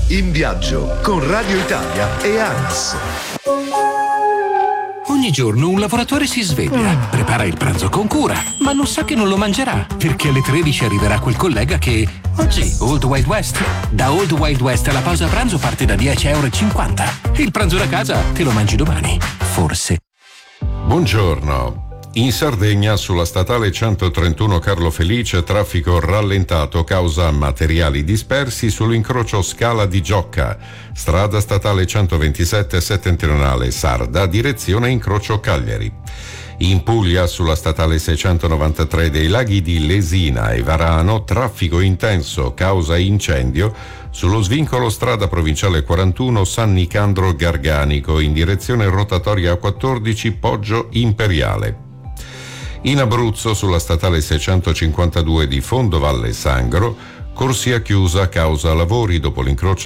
In viaggio con Radio Italia e ANAS. Ogni giorno un lavoratore si sveglia, prepara il pranzo con cura, ma non sa che non lo mangerà, perché alle 13 arriverà quel collega che... Oggi, Old Wild West. Da Old Wild West la pausa pranzo parte da €10,50. Il pranzo da casa te lo mangi domani. Forse. Buongiorno. In Sardegna, sulla statale 131 Carlo Felice, traffico rallentato causa materiali dispersi sull'incrocio Scala di Giocca. Strada statale 127 settentrionale Sarda, direzione incrocio Cagliari. In Puglia, sulla statale 693 dei laghi di Lesina e Varano, traffico intenso causa incendio sullo svincolo strada provinciale 41 San Nicandro Garganico in direzione rotatoria 14 Poggio Imperiale. In Abruzzo, sulla statale 652 di Fondovalle Sangro, corsia chiusa causa lavori dopo l'incrocio